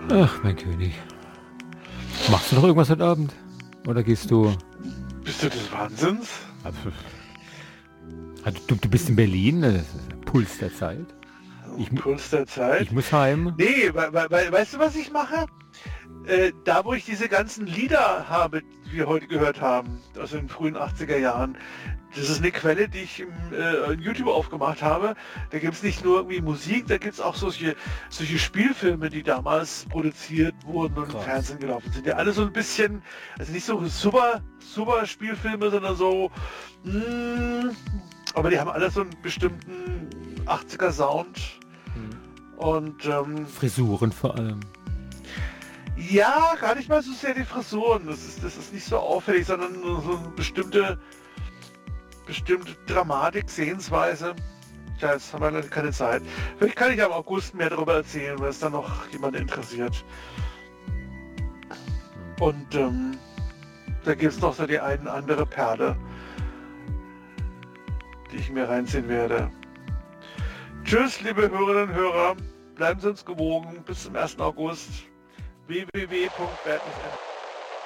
Ach, mein König. Machst du noch irgendwas heute Abend? Oder gehst du... Bist du des Wahnsinns? Du bist in Berlin, das ist der Puls der Zeit. Puls der Zeit? Ich muss heim. Nee, weißt du, was ich mache? Da, wo ich diese ganzen Lieder habe, die wir heute gehört haben, aus den frühen 80er Jahren, das ist eine Quelle, die ich in YouTube aufgemacht habe. Da gibt es nicht nur irgendwie Musik, da gibt es auch solche Spielfilme, die damals produziert wurden und im Fernsehen gelaufen sind. Ja, alle so ein bisschen, also nicht so super Spielfilme, sondern so, aber die haben alle so einen bestimmten 80er Sound. Und Frisuren vor allem. ja, gar nicht mal so sehr die Frisuren. Das ist nicht so auffällig, sondern nur so eine bestimmte Dramatik, Sehensweise. Ja, jetzt haben wir leider keine Zeit. Vielleicht kann ich am August mehr darüber erzählen, wenn es dann noch jemand interessiert. Und da gibt es noch so die eine andere Perle, die ich mir reinziehen werde. Tschüss, liebe Hörerinnen und Hörer. Bleiben Sie uns gewogen. Bis zum 1. August. www.badminton